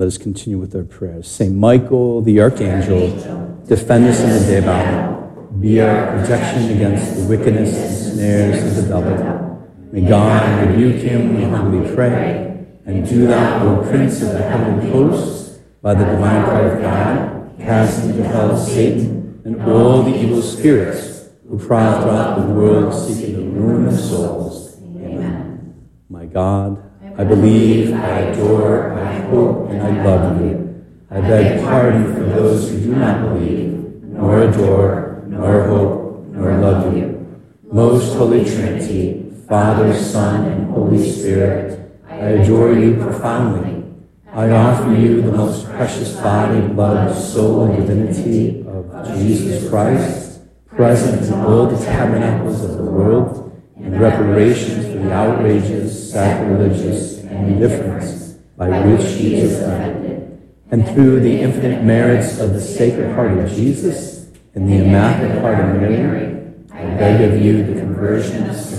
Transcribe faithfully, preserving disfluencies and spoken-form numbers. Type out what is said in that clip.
Let us continue with our prayers. Saint Michael, the Archangel, defend us in the day of battle. Be our protection against the wickedness and snares of the devil. May God rebuke him, we humbly pray. And do thou, O Prince of the heavenly hosts, by the divine power of God, cast into hell Satan and all the evil spirits who prowl throughout the world seeking the ruin of souls. Amen. My God, I believe, I adore, I hope, and I love you. I beg pardon for those who do not believe, nor adore, nor hope, nor love you. Most Holy Trinity, Father, Son, and Holy Spirit, I adore you profoundly. I offer you the most precious body, blood, soul, and divinity of Jesus Christ, present in all the tabernacles of the world, in reparations for the outrages, sacrilegious, and indifference by which he is offended, and through the infinite merits of the Sacred Heart of Jesus and the Immaculate Heart of Mary, I beg of you the conversion of